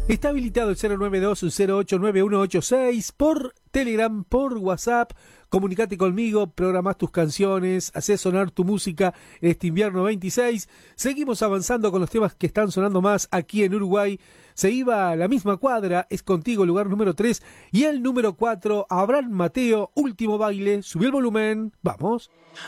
Está habilitado el 092-089186 por Telegram, por WhatsApp. Comunicate conmigo, programás tus canciones, hacés sonar tu música en este invierno 26. Seguimos avanzando con los temas que están sonando más aquí en Uruguay. Se iba a la misma cuadra, es contigo, lugar número 3. Y el número 4, Abraham Mateo, Último Baile. Subí el volumen, vamos.